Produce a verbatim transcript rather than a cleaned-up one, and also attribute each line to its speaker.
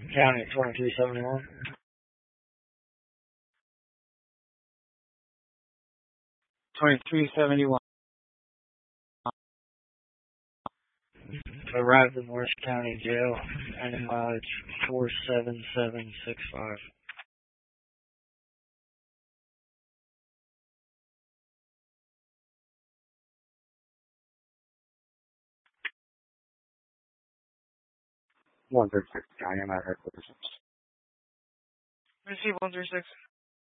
Speaker 1: County twenty-three seventy-one.
Speaker 2: twenty-three seventy-one.
Speaker 1: Arrived in Morris County Jail, and mileage four seven seven six five.
Speaker 3: one thirty-six County, I'm at headquarters.
Speaker 2: Receive one thirty-six.